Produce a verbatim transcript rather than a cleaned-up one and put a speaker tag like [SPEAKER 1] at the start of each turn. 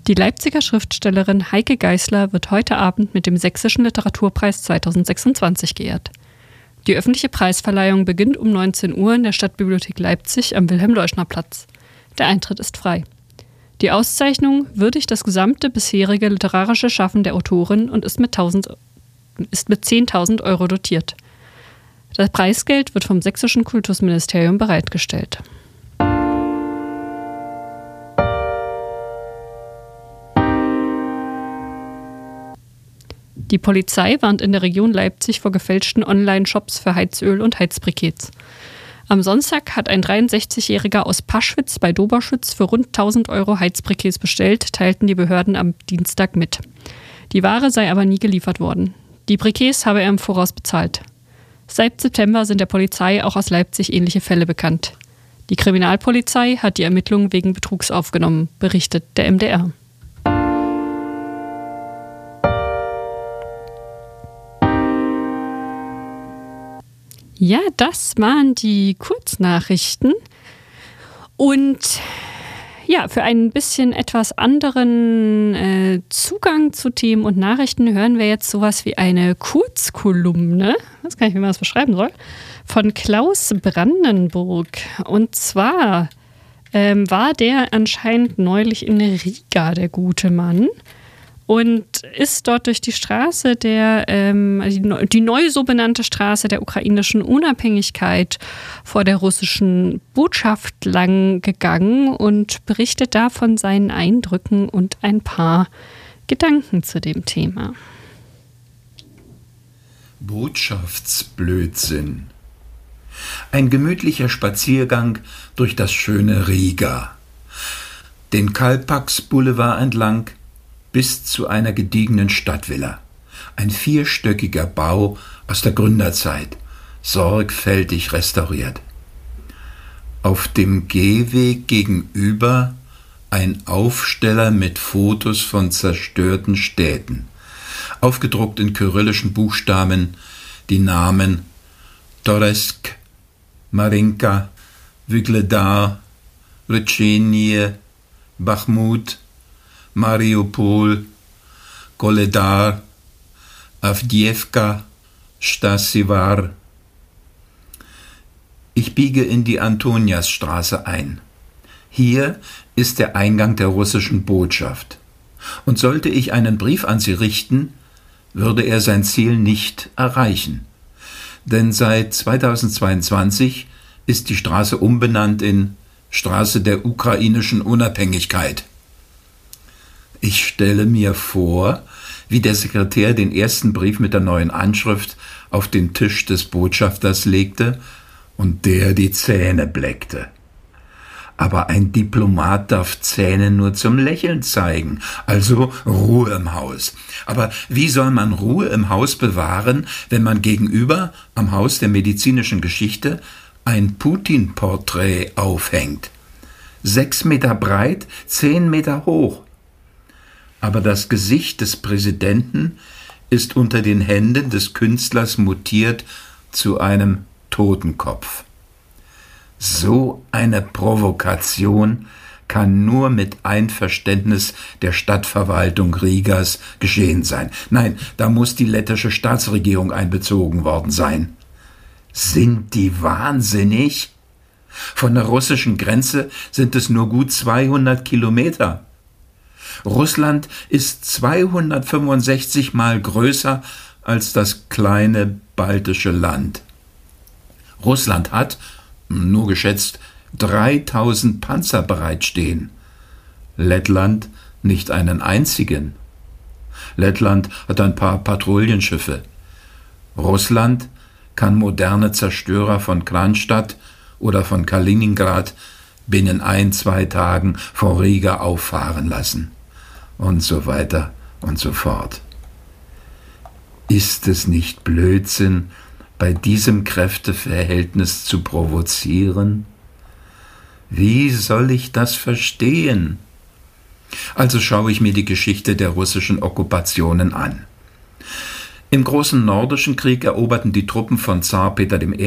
[SPEAKER 1] Die Leipziger Schriftstellerin Heike Geisler wird heute Abend mit dem Sächsischen Literaturpreis zweitausendsechsundzwanzig geehrt. Die öffentliche Preisverleihung beginnt um neunzehn Uhr in der Stadtbibliothek Leipzig am Wilhelm-Leuschner-Platz. Der Eintritt ist frei. Die Auszeichnung würdigt das gesamte bisherige literarische Schaffen der Autorin und ist mit, ist mit zehntausend Euro dotiert. Das Preisgeld wird vom Sächsischen Kultusministerium bereitgestellt. Die Polizei warnt in der Region Leipzig vor gefälschten Online-Shops für Heizöl und Heizbriketts. Am Sonntag hat ein dreiundsechzigjähriger aus Paschwitz bei Doberschütz für rund tausend Euro Heizbriketts bestellt, teilten die Behörden am Dienstag mit. Die Ware sei aber nie geliefert worden. Die Briketts habe er im Voraus bezahlt. Seit September sind der Polizei auch aus Leipzig ähnliche Fälle bekannt. Die Kriminalpolizei hat die Ermittlungen wegen Betrugs aufgenommen, berichtet der M D R. Ja, das waren die Kurznachrichten. Und ja, für einen bisschen etwas anderen äh, Zugang zu Themen und Nachrichten hören wir jetzt sowas wie eine Kurzkolumne, ich weiß gar nicht, wie man das beschreiben soll, von Klaus Brandenburg. Und zwar ähm, war der anscheinend neulich in Riga, der gute Mann. Und ist dort durch die Straße der, ähm, die, die neu so benannte Straße der ukrainischen Unabhängigkeit vor der russischen Botschaft lang gegangen und berichtet da von seinen Eindrücken und ein paar Gedanken zu dem Thema.
[SPEAKER 2] Botschaftsblödsinn. Ein gemütlicher Spaziergang durch das schöne Riga. Den Kalpax-Boulevard entlang bis zu einer gediegenen Stadtvilla. Ein vierstöckiger Bau aus der Gründerzeit, sorgfältig restauriert. Auf dem Gehweg gegenüber ein Aufsteller mit Fotos von zerstörten Städten. Aufgedruckt in kyrillischen Buchstaben die Namen Toretsk, Marinka, Wügledar, Rtschenie, Bachmut, Mariupol, Koledar, Awdiewka, Stasivar. Ich biege in die Antoniasstraße ein. Hier ist der Eingang der russischen Botschaft. Und sollte ich einen Brief an sie richten, würde er sein Ziel nicht erreichen. Denn seit zweitausendzweiundzwanzig ist die Straße umbenannt in Straße der ukrainischen Unabhängigkeit. Ich stelle mir vor, wie der Sekretär den ersten Brief mit der neuen Anschrift auf den Tisch des Botschafters legte und der die Zähne bleckte. Aber ein Diplomat darf Zähne nur zum Lächeln zeigen, also Ruhe im Haus. Aber wie soll man Ruhe im Haus bewahren, wenn man gegenüber am Haus der medizinischen Geschichte ein Putin-Porträt aufhängt? Sechs Meter breit, zehn Meter hoch. Aber das Gesicht des Präsidenten ist unter den Händen des Künstlers mutiert zu einem Totenkopf. So eine Provokation kann nur mit Einverständnis der Stadtverwaltung Rigas geschehen sein. Nein, da muss die lettische Staatsregierung einbezogen worden sein. Sind die wahnsinnig? Von der russischen Grenze sind es nur gut zweihundert Kilometer. Russland ist zweihundertfünfundsechzig Mal größer als das kleine baltische Land. Russland hat, nur geschätzt, dreitausend Panzer bereitstehen. Lettland nicht einen einzigen. Lettland hat ein paar Patrouillenschiffe. Russland kann moderne Zerstörer von Kronstadt oder von Kaliningrad binnen ein, zwei Tagen vor Riga auffahren lassen. Und so weiter und so fort. Ist es nicht Blödsinn, bei diesem Kräfteverhältnis zu provozieren? Wie soll ich das verstehen? Also schaue ich mir die Geschichte der russischen Okkupationen an. Im Großen Nordischen Krieg eroberten die Truppen von Zar Peter I.